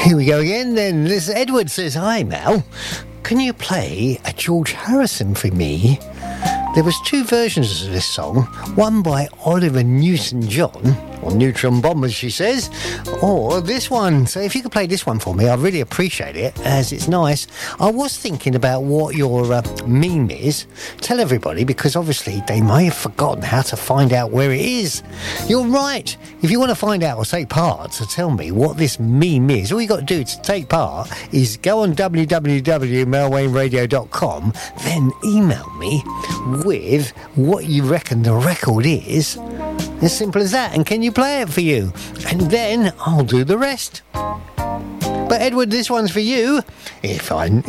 Here we go again then. This Edward says, "Hi Mal, can you play a George Harrison for me? There was two versions of this song, one by Oliver Newton-John, or Neutron Bombers, she says, or this one. So if you could play this one for me, I'd really appreciate it, as it's nice. I was thinking about what your meme is. Tell everybody, because obviously they may have forgotten how to find out where it is. You're right. If you want to find out or take part, so tell me what this meme is. All you got to do to take part is go on www.melwayneradio.com, then email me with what you reckon the record is. As simple as that. And can you play it for you? And then I'll do the rest. But Edward, this one's for you. If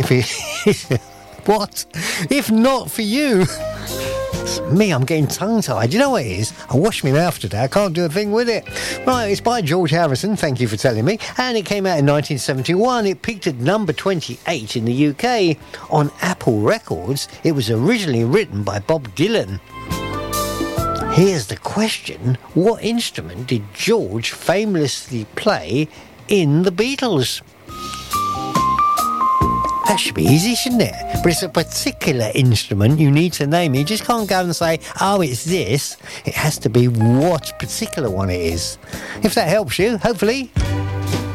what? If not for you? It's me, I'm getting tongue-tied. You know what it is? I washed my mouth today. I can't do a thing with it. Right, it's by George Harrison. Thank you for telling me. And it came out in 1971. It peaked at number 28 in the UK on Apple Records. It was originally written by Bob Dylan. Here's the question. What instrument did George famously play in the Beatles? That should be easy, shouldn't it? But it's a particular instrument you need to name. You just can't go and say, oh, it's this. It has to be what particular one it is. If that helps you, hopefully.